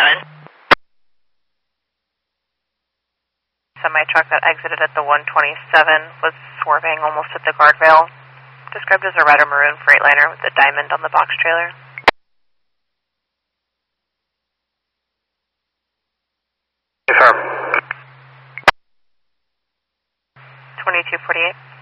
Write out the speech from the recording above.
Semi-truck that exited at the 127 was swerving almost at the guardrail. Described as a red or maroon Freightliner with a diamond on the box trailer. Affirm. 2248.